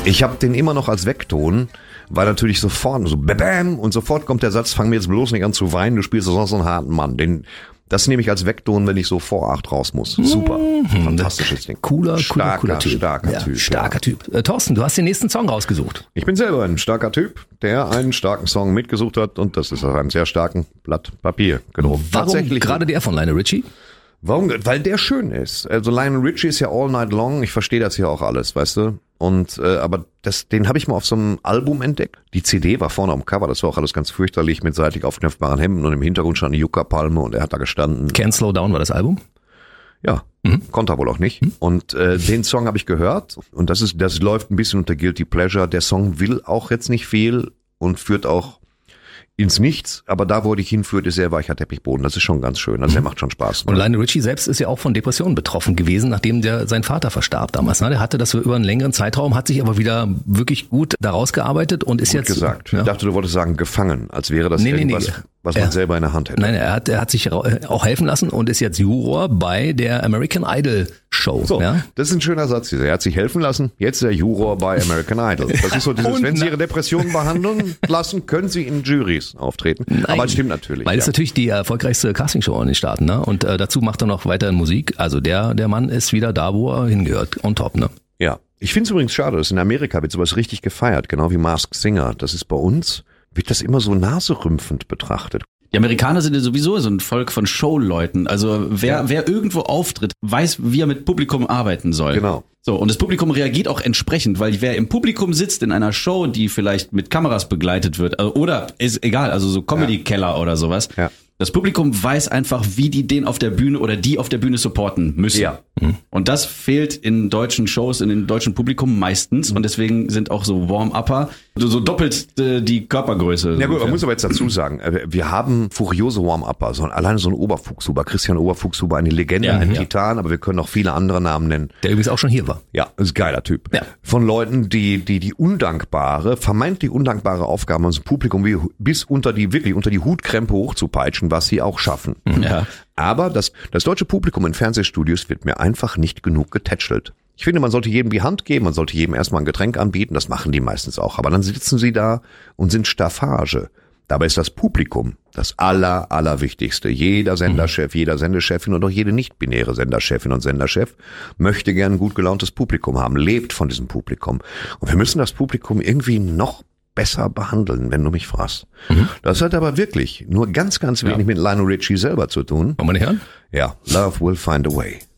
Ich habe den immer noch als Vekton, weil natürlich sofort so bam und sofort kommt der Satz, fang mir jetzt bloß nicht an zu weinen, du spielst sonst so einen harten Mann. Das nehme ich als Vekton, wenn ich so vor 8 raus muss. Super, fantastisches Ding. Cooler Typ. Starker Typ. Starker Typ. Thorsten, du hast den nächsten Song rausgesucht. Ich bin selber ein starker Typ, der einen starken Song mitgesucht hat und das ist auf einem sehr starken Blatt Papier gedruckt. Warum gerade der von Lionel Richie? Warum? Weil der schön ist. Also Lionel Richie ist ja All Night Long. Ich verstehe das hier auch alles, weißt du? Und aber den habe ich mal auf so einem Album entdeckt. Die CD war vorne am Cover. Das war auch alles ganz fürchterlich mit seitlich aufknöpfbaren Hemden und im Hintergrund stand eine Yucca-Palme und er hat da gestanden. Can't Slow Down war das Album? Ja, konnte er wohl auch nicht. Und den Song habe ich gehört und das läuft ein bisschen unter Guilty Pleasure. Der Song will auch jetzt nicht viel und führt auch ins Nichts, aber da, wo dich hinführt, ist sehr weicher Teppichboden. Das ist schon ganz schön. Also der macht schon Spaß. Und Lionel Richie selbst ist ja auch von Depressionen betroffen gewesen, nachdem sein Vater verstarb damals. Ne? Der hatte das über einen längeren Zeitraum, hat sich aber wieder wirklich gut daraus gearbeitet und ist gut jetzt gesagt. Ja. Ich dachte, du wolltest sagen gefangen, als wäre das irgendwas, was man selber in der Hand hätte. Nein, er hat sich auch helfen lassen und ist jetzt Juror bei der American Idol Show. So, ja? Das ist ein schöner Satz. Er hat sich helfen lassen, jetzt ist er Juror bei American Idol. Das ist so dieses, wenn Sie Ihre Depressionen behandeln lassen, können Sie in Juries auftreten. Nein, aber es stimmt natürlich. Weil es natürlich die erfolgreichste Castingshow in den Staaten, ne? Und dazu macht er noch weiter Musik. Also der Mann ist wieder da, wo er hingehört, on top, ne? Ja. Ich finde es übrigens schade, dass in Amerika wird sowas richtig gefeiert, genau wie Masked Singer. Das ist bei uns, wird das immer so naserümpfend betrachtet. Die Amerikaner sind ja sowieso so ein Volk von Showleuten. Also wer irgendwo auftritt, weiß, wie er mit Publikum arbeiten soll. Genau. So, und das Publikum reagiert auch entsprechend, weil wer im Publikum sitzt in einer Show, die vielleicht mit Kameras begleitet wird, oder ist egal, also so Comedy-Keller oder sowas. Ja. Das Publikum weiß einfach, wie die den auf der Bühne oder die auf der Bühne supporten müssen. Ja. Und das fehlt in deutschen Shows, in dem deutschen Publikum meistens. Und deswegen sind auch so Warm-Upper so doppelt die Körpergröße. Ja gut, man muss aber jetzt dazu sagen, wir haben furiose Warm-Upper. Alleine so ein Oberfuchshuber, Christian Oberfuchshuber, eine Legende, ein Titan, aber wir können auch viele andere Namen nennen. Der übrigens auch schon hier war. Ja, ist ein geiler Typ. Ja. Von Leuten, die vermeintlich undankbare Aufgaben ans Publikum bis unter die Hutkrempe hochzupeitschen, was sie auch schaffen. Ja. Aber das deutsche Publikum in Fernsehstudios wird mir einfach nicht genug getätschelt. Ich finde, man sollte jedem die Hand geben, man sollte jedem erstmal ein Getränk anbieten, das machen die meistens auch. Aber dann sitzen sie da und sind Staffage. Dabei ist das Publikum das Allerwichtigste. Jeder Senderchef, jeder Sendechefin und auch jede nicht-binäre Senderchefin und Senderchef möchte gern ein gut gelauntes Publikum haben, lebt von diesem Publikum. Und wir müssen das Publikum irgendwie noch besser behandeln, wenn du mich fragst. Das hat aber wirklich nur ganz wenig mit Lionel Richie selber zu tun. Wollen wir nicht hören? Ja, Love Will Find a Way.